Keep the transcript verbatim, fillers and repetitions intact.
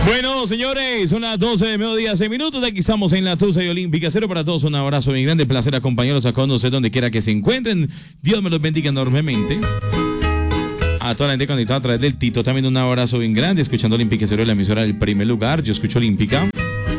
Bueno, señores, son las doce de mediodía, seis minutos. Aquí estamos en la Tusa y Olímpica. Cero para todos, un abrazo bien grande. Placer acompañarlos a conocer donde quiera que se encuentren. Dios me los bendiga enormemente. A toda la gente conectada a través del Tito, también un abrazo bien grande. Escuchando Olímpica Cero, la emisora del primer lugar. Yo escucho Olímpica.